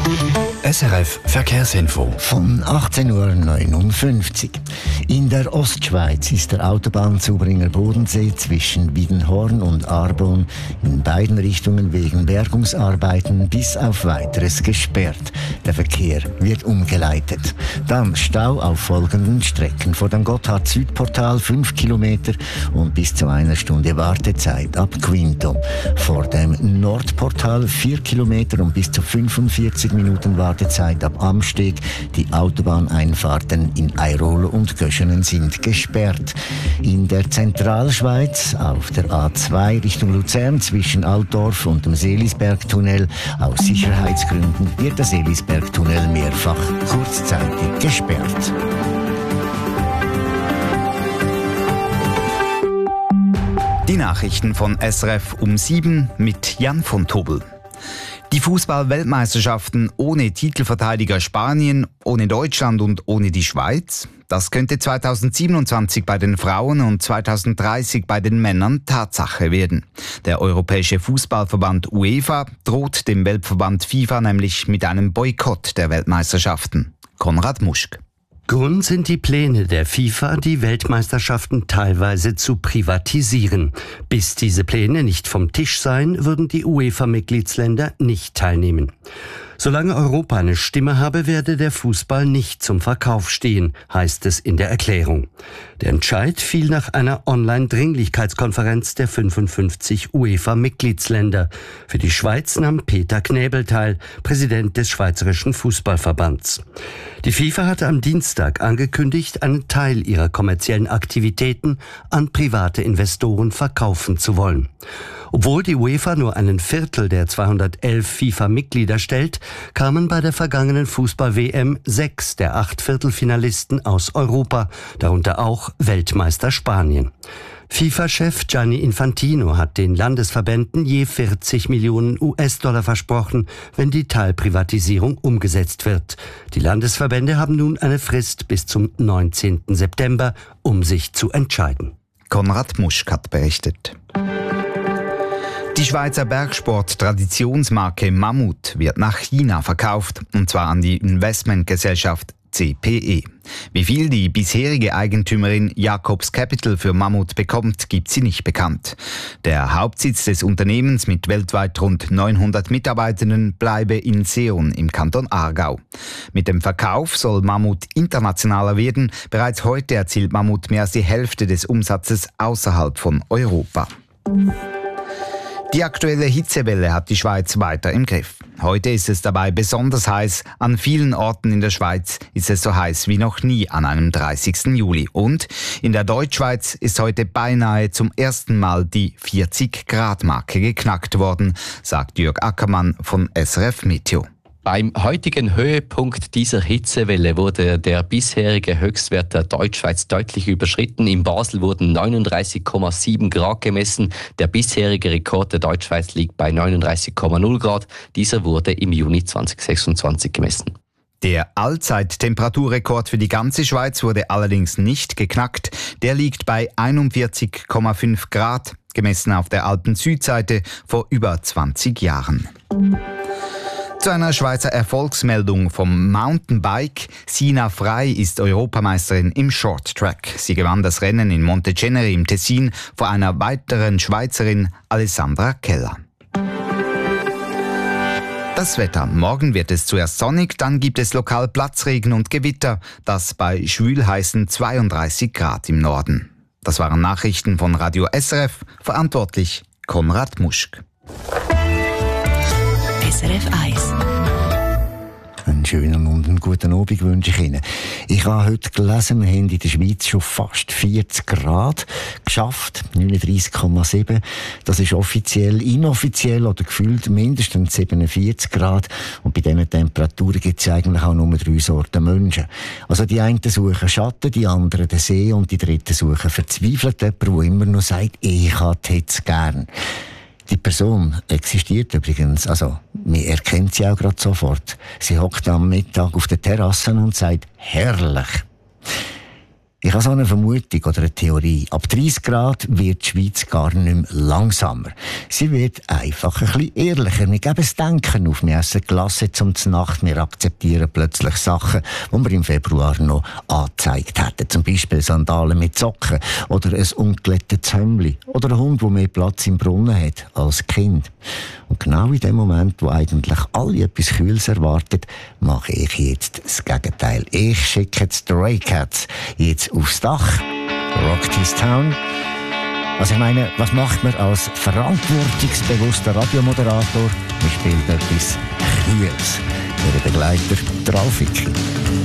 SRF Verkehrsinfo. Von 18.59 Uhr. In der Ostschweiz ist der Autobahnzubringer Bodensee zwischen Wiedenhorn und Arbon in beiden Richtungen wegen Bergungsarbeiten bis auf Weiteres gesperrt. Der Verkehr wird umgeleitet. Dann Stau auf folgenden Strecken. Vor dem Gotthard-Südportal 5 Kilometer und bis zu 1 Stunde Wartezeit ab Quinto. Vor dem Nordportal 4 Kilometer und bis zu 45 Minuten Wartezeit ab Amsteg. Die Autobahneinfahrten in Airolo und Göschenen sind gesperrt. In der Zentralschweiz auf der A2 Richtung Luzern zwischen Altdorf und dem Seelisbergtunnel aus Sicherheitsgründen wird der Seelisbergtunnel mehrfach kurzzeitig gesperrt. Die Nachrichten von SRF um 7 mit Jan von Tobel. Die Fußball-Weltmeisterschaften ohne Titelverteidiger Spanien, ohne Deutschland und ohne die Schweiz, das könnte 2027 bei den Frauen und 2030 bei den Männern Tatsache werden. Der Europäische Fußballverband UEFA droht dem Weltverband FIFA nämlich mit einem Boykott der Weltmeisterschaften. Konrad Muschk. Grund sind die Pläne der FIFA, die Weltmeisterschaften teilweise zu privatisieren. Bis diese Pläne nicht vom Tisch seien, würden die UEFA-Mitgliedsländer nicht teilnehmen. Solange Europa eine Stimme habe, werde der Fußball nicht zum Verkauf stehen, heißt es in der Erklärung. Der Entscheid fiel nach einer Online-Dringlichkeitskonferenz der 55 UEFA-Mitgliedsländer. Für die Schweiz nahm Peter Knäbel teil, Präsident des Schweizerischen Fußballverbands. Die FIFA hatte am Dienstag angekündigt, einen Teil ihrer kommerziellen Aktivitäten an private Investoren verkaufen zu wollen. Obwohl die UEFA nur einen Viertel der 211 FIFA-Mitglieder stellt, kamen bei der vergangenen Fußball-WM 6 der 8 Viertelfinalisten aus Europa, darunter auch Weltmeister Spanien. FIFA-Chef Gianni Infantino hat den Landesverbänden je 40 Millionen US-Dollar versprochen, wenn die Teilprivatisierung umgesetzt wird. Die Landesverbände haben nun eine Frist bis zum 19. September, um sich zu entscheiden. Konrad Muschk hat berichtet. Die Schweizer Bergsport-Traditionsmarke Mammut wird nach China verkauft, und zwar an die Investmentgesellschaft CPE. Wie viel die bisherige Eigentümerin Jacobs Capital für Mammut bekommt, gibt sie nicht bekannt. Der Hauptsitz des Unternehmens mit weltweit rund 900 Mitarbeitenden bleibe in Seeon im Kanton Aargau. Mit dem Verkauf soll Mammut internationaler werden. Bereits heute erzielt Mammut mehr als die Hälfte des Umsatzes außerhalb von Europa. Die aktuelle Hitzewelle hat die Schweiz weiter im Griff. Heute ist es dabei besonders heiß. An vielen Orten in der Schweiz ist es so heiß wie noch nie an einem 30. Juli. Und in der Deutschschweiz ist heute beinahe zum ersten Mal die 40-Grad-Marke geknackt worden, sagt Jörg Ackermann von SRF Meteo. Beim heutigen Höhepunkt dieser Hitzewelle wurde der bisherige Höchstwert der Deutschschweiz deutlich überschritten. In Basel wurden 39,7 Grad gemessen. Der bisherige Rekord der Deutschschweiz liegt bei 39,0 Grad. Dieser wurde im Juni 2026 gemessen. Der Allzeittemperaturrekord für die ganze Schweiz wurde allerdings nicht geknackt. Der liegt bei 41,5 Grad, gemessen auf der Alpen-Südseite vor über 20 Jahren. Zu einer Schweizer Erfolgsmeldung vom Mountainbike. Sina Frey ist Europameisterin im Short Track. Sie gewann das Rennen in Monteceneri im Tessin vor einer weiteren Schweizerin, Alessandra Keller. Das Wetter. Morgen wird es zuerst sonnig, dann gibt es lokal Platzregen und Gewitter. Das bei schwülheißen 32 Grad im Norden. Das waren Nachrichten von Radio SRF. Verantwortlich Konrad Muschk. SRF 1. Einen schönen und einen guten Abend wünsche ich Ihnen. Ich habe heute gelesen, wir haben in der Schweiz schon fast 40 Grad geschafft, 39,7. Das ist offiziell, inoffiziell oder gefühlt mindestens 47 Grad. Und bei diesen Temperaturen gibt es eigentlich auch nur 3 Sorten Menschen. Also die einen suchen Schatten, die anderen den See und die dritten suchen verzweifelt jemanden, der immer noch sagt, ich habe die Hitze gern. Die Person existiert übrigens, also man erkennt sie auch gerade sofort. Sie hockt am Mittag auf der Terrasse und sagt, herrlich. Ich habe so eine Vermutung oder eine Theorie. Ab 30 Grad wird die Schweiz gar nicht mehr langsamer. Sie wird einfach ein bisschen ehrlicher. Wir geben das Denken auf. Wir essen Glasse zum Nacht. Wir akzeptieren plötzlich Sachen, die wir im Februar noch angezeigt hätten. Zum Beispiel Sandalen mit Socken oder ein unglättetes Hemdli oder ein Hund, der mehr Platz im Brunnen hat als Kind. Und genau in dem Moment, wo eigentlich alle etwas Kühles erwarten, mache ich jetzt das Gegenteil. Ich schicke die Stray Cats jetzt aufs Dach. Rock this town. Also ich meine, was macht man als verantwortungsbewusster Radiomoderator? Man spielt etwas Kühles. Der Begleiter, der Ralf Icki.